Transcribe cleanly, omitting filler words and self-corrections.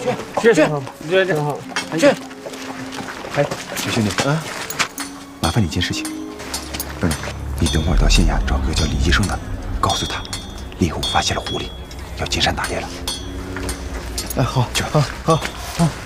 去， 哎，小兄弟啊，麻烦你件事情，不是，你等会儿到县衙找个叫李医生的，告诉他，猎户发现了狐狸，要进山打猎了。 哎，好， 去吧。 好。